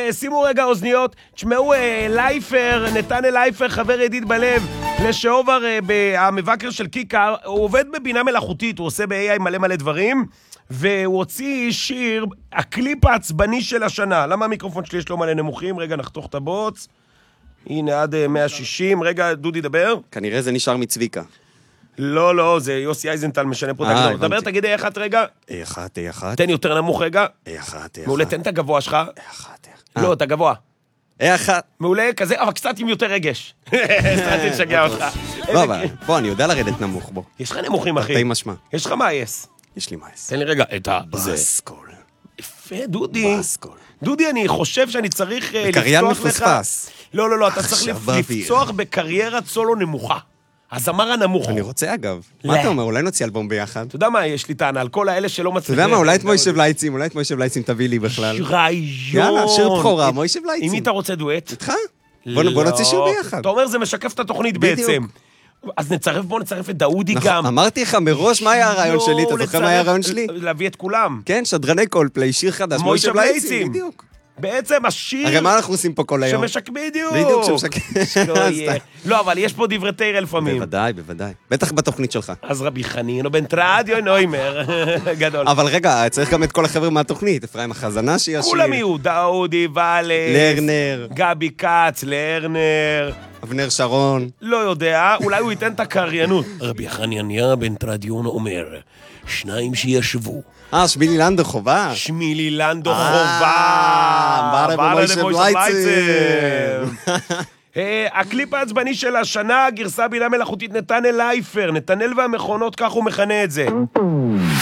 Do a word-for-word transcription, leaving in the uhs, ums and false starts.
שימו רגע אוזניות, תשמעו, לייפר, נתנאל לייפר, חבר ידיד בלב, לשעובר, המבקר של קיקה, הוא עובד בבינה מלאכותית, הוא עושה ב-איי איי מלא מלא דברים, והוא הוציא שיר, הקליפ העצבני של השנה. למה המיקרופון שלי יש לו מלא נמוכים? רגע, נחתוך את הבוץ. הנה, עד מאה ושישים. רגע, דודי, דבר. כנראה זה נשאר מצביקה. לא, לא, זה יוסי אייזנטל משנה פה את הגדול. דבר, תגיד איי אחת רגע. איי אחת, איי אחת. תן יותר נמוך רגע. איי אחת, איי אחת. מעולה, תן את הגבוה שלך. איי אחת, איי אחת. לא, את הגבוה. איי אחת. מעולה, כזה, אבל קצת עם יותר רגש. סטרטי לשגע אותך. לא, אבל בוא, אני יודע לרדת נמוך בו. יש לך נמוכים, אחי. תרתי משמע. יש לך מייס. יש לי מייס. תן לי רגע את ה... בסקול. יפה, דודי. בסקול. דודי, אני חושב שאני צריך לפתוח לך... בקריין מפוספס. לא, לא, לא, אתה צריך לפצוח בקריירת סולו נמוכה. הזמר הנמוך. אני רוצה, אגב. מה אתה אומר? אולי נוציא אלבום ביחד? אתה יודע מה, יש לי טענה על כל האלה שלא מצליחים. אתה יודע מה, אולי את מוישה בלייצים, אולי את מוישה בלייצים תביא לי בכלל. רעיון. יאללה, שיר בכורה, מוישה בלייצים. עם מי אתה רוצה דואט? איתך? בוא נוציא שיר ביחד. אתה אומר, זה משקף את התוכנית בעצם. אז נצרף, בוא נצרף את דאודי גם. אמרתי לך מראש מה היה הרעיון שלי, אתה זוכר מה היה הרעיון שלי? להביא את כולם. כן, שדרני קולפליי, שיר חדש, מוישה בלייצים, בדיוק. בעצם השיר... הרי מה אנחנו עושים פה כל היום? שמשק בדיוק. בדיוק, שמשק... לא, אבל יש פה דברי תירה לפעמים. בוודאי, בוודאי. בטח בתוכנית שלך. אז רבי חנינו בן טרדיו נוימר. גדול. אבל רגע, צריך גם את כל החבר'ה מהתוכנית. אפרים החזנה שישיר. כולם יהיו, דאודי, ואלס. לרנר. גבי קץ, לרנר. אבנר שרון. לא יודע, אולי הוא ייתן את הקריינות. רבי חנניה בן טרדיון אומר, שניים שישבו. אה, שמילי לנדו חובה. שמילי לנדו חובה. ברה במוישה בלייצים. הקליפ העצבני של השנה, גרסה בינה מלאכותית נתנאל לייפר. נתנאל והמכונות, כך הוא מכנה את זה.